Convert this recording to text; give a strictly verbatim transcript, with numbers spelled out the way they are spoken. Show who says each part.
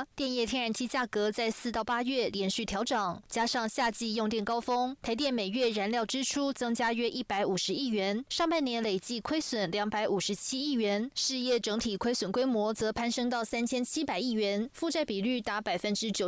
Speaker 1: 加，电业天然气价格在四到八月连续调涨，加上夏季用电高峰，台电每月燃料支出增加约一百五十亿元，上半年累计亏损两百五十七亿元，事业整体亏损规模则攀升到三千七百亿元，负债比率达百分之九。